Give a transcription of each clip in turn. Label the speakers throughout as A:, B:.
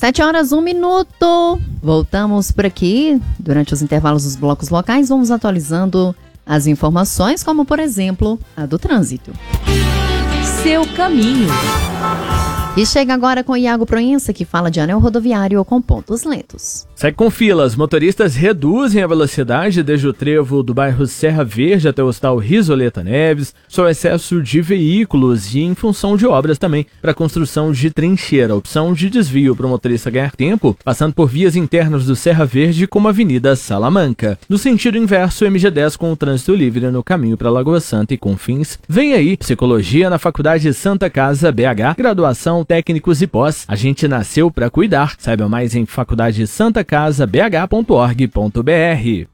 A: 7 horas, 1 minuto. Voltamos por aqui. Durante os intervalos dos blocos locais, vamos atualizando as informações, como, por exemplo, a do trânsito.
B: Seu caminho.
A: E chega agora com Iago Proença, que fala de anel rodoviário com pontos lentos.
C: Segue com filas. Motoristas reduzem a velocidade desde o trevo do bairro Serra Verde até o hostal Risoleta Neves, só excesso de veículos e em função de obras também para construção de trincheira. Opção de desvio para o motorista ganhar tempo, passando por vias internas do Serra Verde como a Avenida Salamanca. No sentido inverso, MG10 com o trânsito livre no caminho para Lagoa Santa e Confins. Vem aí, Psicologia na Faculdade Santa Casa BH, graduação, técnicos e pós. A gente nasceu para cuidar. Saiba mais em faculdadesantacasabh.org.br.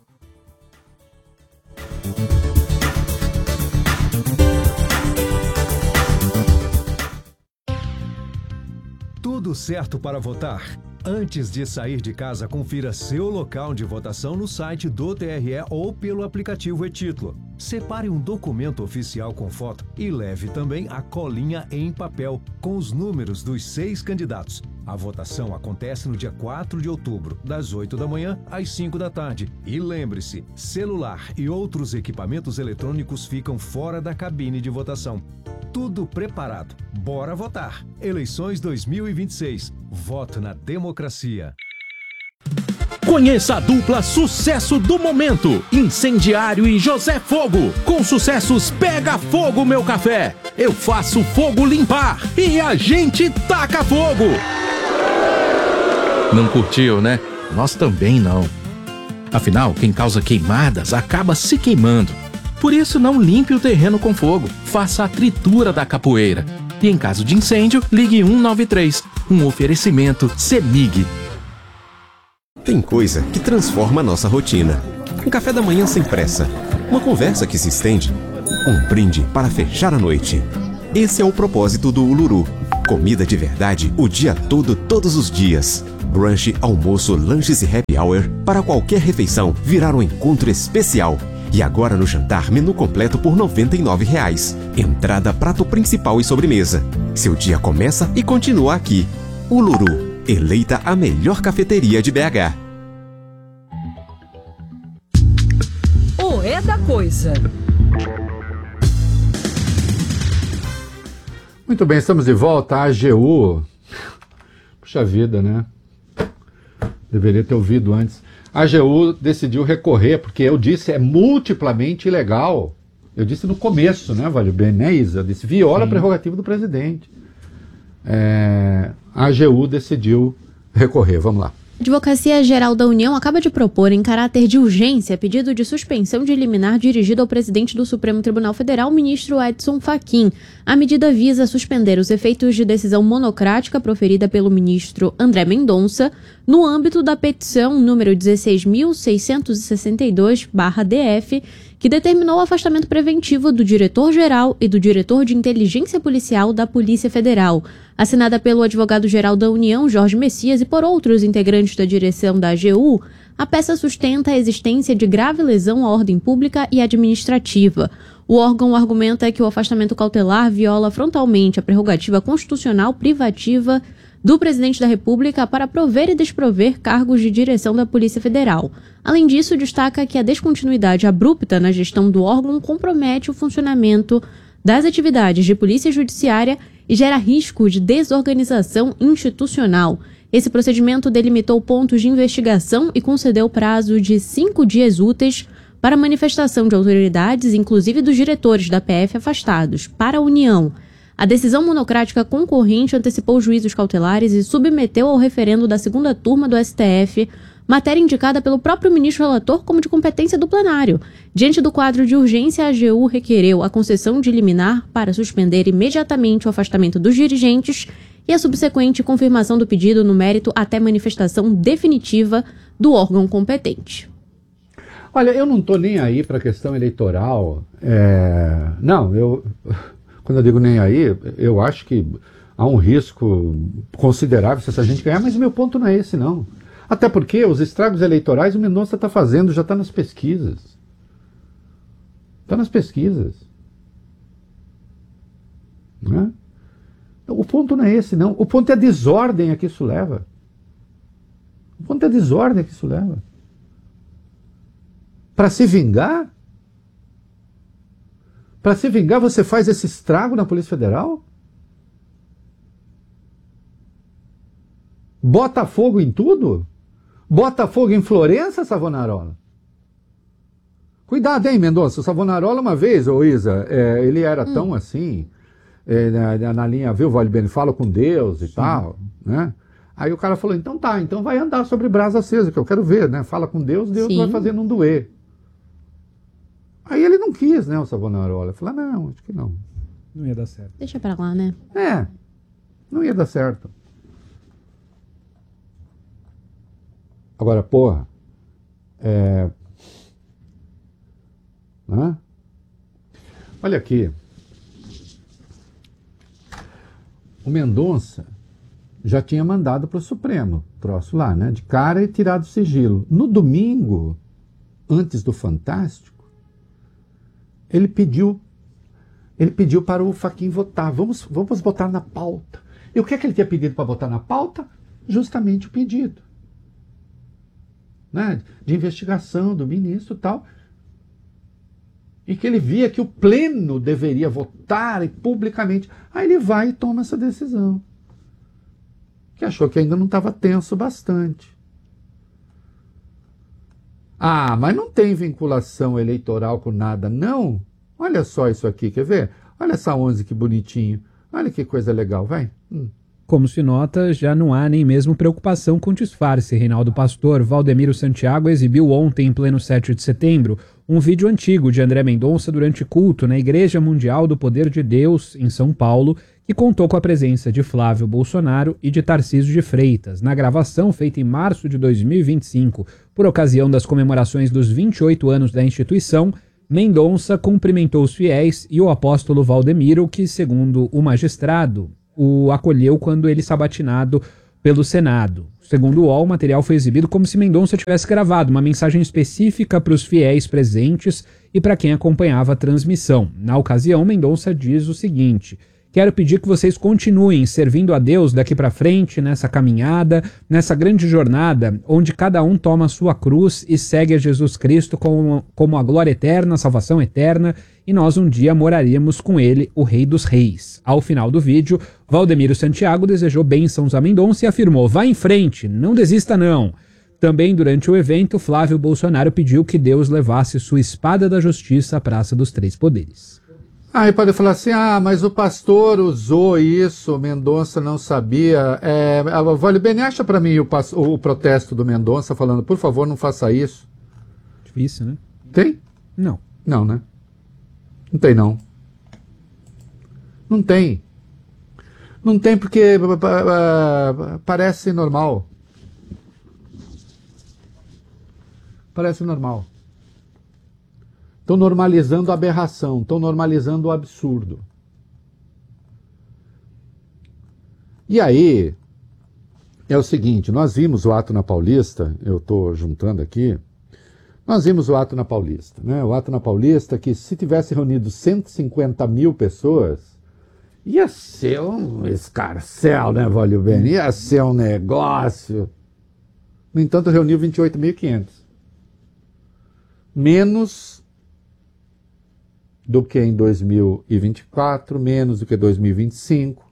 D: Tudo certo para votar? Antes de sair de casa, confira seu local de votação no site do TRE ou pelo aplicativo e-Título. Separe um documento oficial com foto e leve também a colinha em papel com os números dos 6 candidatos. A votação acontece no dia 4 de outubro, das 8 da manhã às 5 da tarde. E lembre-se, celular e outros equipamentos eletrônicos ficam fora da cabine de votação. Tudo preparado. Bora votar. Eleições 2026. Voto na democracia.
E: Conheça a dupla sucesso do momento, Incendiário e José Fogo. Com sucessos Pega Fogo Meu Café, Eu Faço Fogo Limpar e A Gente Taca Fogo. Não curtiu, né? Nós também não. Afinal, quem causa queimadas acaba se queimando. Por isso, não limpe o terreno com fogo. Faça a tritura da capoeira. E em caso de incêndio, ligue 193. Um oferecimento CEMIG.
F: Tem coisa que transforma a nossa rotina. Um café da manhã sem pressa. Uma conversa que se estende. Um brinde para fechar a noite. Esse é o propósito do Uluru. Comida de verdade o dia todo, todos os dias. Brunch, almoço, lanches e happy hour. Para qualquer refeição, virar um encontro especial. E agora no jantar, menu completo por R$ 99,00. Entrada, prato principal e sobremesa. Seu dia começa e continua aqui. Uluru, eleita a melhor cafeteria de BH.
B: O É da Coisa.
G: Muito bem, estamos de volta. A AGU. Puxa vida, né? Deveria ter ouvido antes. A AGU decidiu recorrer, porque eu disse é multiplamente ilegal. Eu disse no começo, né, Vale Bem, né, Isa? Eu disse viola a prerrogativa do presidente. A AGU decidiu recorrer. Vamos lá.
H: A Advocacia Geral da União acaba de propor, em caráter de urgência, pedido de suspensão de liminar dirigido ao presidente do Supremo Tribunal Federal, ministro Edson Fachin. A medida visa suspender os efeitos de decisão monocrática proferida pelo ministro André Mendonça no âmbito da petição número 16.662/DF, que determinou o afastamento preventivo do diretor-geral e do diretor de inteligência policial da Polícia Federal. Assinada pelo advogado-geral da União, Jorge Messias, e por outros integrantes da direção da AGU, a peça sustenta a existência de grave lesão à ordem pública e administrativa. O órgão argumenta que o afastamento cautelar viola frontalmente a prerrogativa constitucional privativa do presidente da República para prover e desprover cargos de direção da Polícia Federal. Além disso, destaca que a descontinuidade abrupta na gestão do órgão compromete o funcionamento das atividades de polícia judiciária e gera risco de desorganização institucional. Esse procedimento delimitou pontos de investigação e concedeu prazo de 5 dias úteis para manifestação de autoridades, inclusive dos diretores da PF afastados, para a União. A decisão monocrática concorrente antecipou juízos cautelares e submeteu ao referendo da segunda turma do STF, matéria indicada pelo próprio ministro relator como de competência do plenário. Diante do quadro de urgência, a AGU requereu a concessão de liminar para suspender imediatamente o afastamento dos dirigentes e a subsequente confirmação do pedido no mérito até manifestação definitiva do órgão competente.
G: Olha, eu não estou nem aí para a questão eleitoral. Quando eu digo nem aí, eu acho que há um risco considerável se essa gente ganhar, mas o meu ponto não é esse, não. Até porque os estragos eleitorais o Mendonça está fazendo, já está nas pesquisas. Está nas pesquisas. Né? O ponto não é esse, não. O ponto é a desordem a que isso leva. O ponto é a desordem a que isso leva. Para se vingar? Para se vingar, você faz esse estrago na Polícia Federal? Bota fogo em tudo? Bota fogo em Florença, Savonarola? Cuidado, hein, Mendonça? O Savonarola, uma vez, ô Isa, ele era tão assim, na linha, viu, Vale Bene, fala com Deus e tal, né? Aí o cara falou, então tá, então vai andar sobre brasa acesa, que eu quero ver, né? Fala com Deus, Deus vai fazer não doer. Aí ele não quis, né, o Savonarola. Eu falei, não, acho que não.
I: Não ia dar certo.
H: Deixa pra lá, né?
G: Não ia dar certo. Agora, porra, olha aqui. O Mendonça já tinha mandado para o Supremo, troço lá, né? De cara e tirado o sigilo. No domingo, antes do Fantástico, ele pediu para o Fachin votar. Vamos botar na pauta. E o que é que ele tinha pedido para botar na pauta? Justamente o pedido, né, de investigação do ministro e tal. E que ele via que o pleno deveria votar e publicamente. Aí ele vai e toma essa decisão. Que achou que ainda não estava tenso bastante. Mas não tem vinculação eleitoral com nada, não? Olha só isso aqui, quer ver? Olha essa 11, que bonitinho. Olha que coisa legal, vai.
I: Como se nota, já não há nem mesmo preocupação com disfarce. Reinaldo Pastor Valdemiro Santiago exibiu ontem, em pleno 7 de setembro, um vídeo antigo de André Mendonça durante culto na Igreja Mundial do Poder de Deus, em São Paulo, que contou com a presença de Flávio Bolsonaro e de Tarcísio de Freitas. Na gravação, feita em março de 2025, por ocasião das comemorações dos 28 anos da instituição, Mendonça cumprimentou os fiéis e o apóstolo Valdemiro, que, segundo o magistrado, o acolheu quando ele sabatinado pelo Senado. Segundo o UOL, o material foi exibido como se Mendonça tivesse gravado uma mensagem específica para os fiéis presentes e para quem acompanhava a transmissão. Na ocasião, Mendonça diz o seguinte: quero pedir que vocês continuem servindo a Deus daqui para frente, nessa caminhada, nessa grande jornada, onde cada um toma a sua cruz e segue a Jesus Cristo como a glória eterna, a salvação eterna, e nós um dia moraríamos com ele, o Rei dos Reis. Ao final do vídeo, Valdemiro Santiago desejou bênçãos a Mendonça e afirmou: vá em frente, não desista não. Também durante o evento, Flávio Bolsonaro pediu que Deus levasse sua espada da justiça à Praça dos Três Poderes.
G: Aí pode falar assim, mas o pastor usou isso, Mendonça não sabia. Vale Bene, acha para mim o protesto do Mendonça falando, por favor, não faça isso.
I: Difícil, né?
G: Tem?
I: Não.
G: Não, né? Não tem, não. Não tem. Não tem porque parece normal. Parece normal. Estão normalizando a aberração, estão normalizando o absurdo. E aí, é o seguinte, nós vimos o ato na Paulista, eu estou juntando aqui, nós vimos o ato na Paulista, né? O ato na Paulista que se tivesse reunido 150 mil pessoas, ia ser um escarcéu, né, Vale Bene? Ia ser um negócio. No entanto, reuniu 28.500. Menos do que em 2024, menos do que 2025.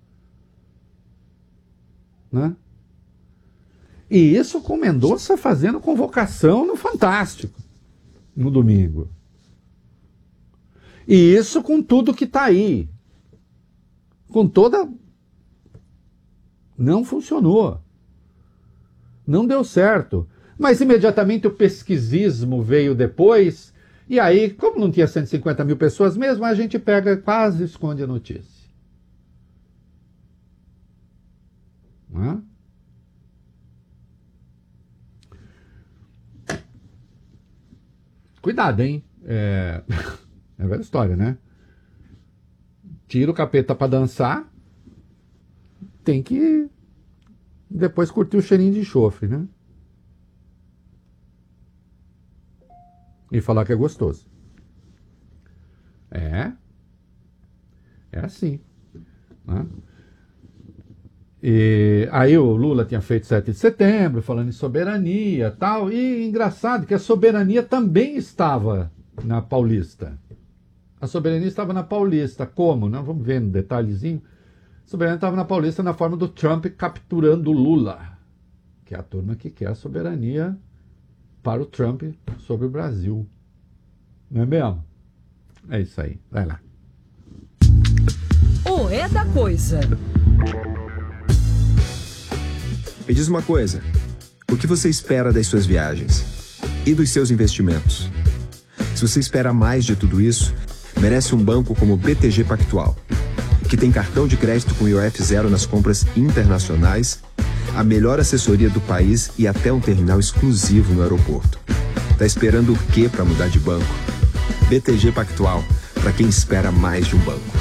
G: Né? E isso com Mendonça fazendo convocação no Fantástico, no domingo. E isso com tudo que está aí. Com toda... Não funcionou. Não deu certo. Mas imediatamente o pesquisismo veio depois... E aí, como não tinha 150 mil pessoas mesmo, a gente pega, quase esconde a notícia. Não é? Cuidado, hein? É a velha história, né? Tira o capeta pra dançar, tem que depois curtir o cheirinho de enxofre, né? E falar que é gostoso. É assim. Né? E aí o Lula tinha feito 7 de setembro, falando em soberania e tal, e engraçado que a soberania também estava na Paulista. A soberania estava na Paulista. Como? Não, vamos ver no detalhezinho. A soberania estava na Paulista na forma do Trump capturando o Lula, que é a turma que quer a soberania para o Trump sobre o Brasil. Não é mesmo? É isso aí. Vai lá.
B: O É da Coisa.
J: Me diz uma coisa, o que você espera das suas viagens? E dos seus investimentos? Se você espera mais de tudo isso, merece um banco como o BTG Pactual, que tem cartão de crédito com IOF zero nas compras internacionais, a melhor assessoria do país e até um terminal exclusivo no aeroporto. Tá esperando o quê para mudar de banco? BTG Pactual, para quem espera mais de um banco.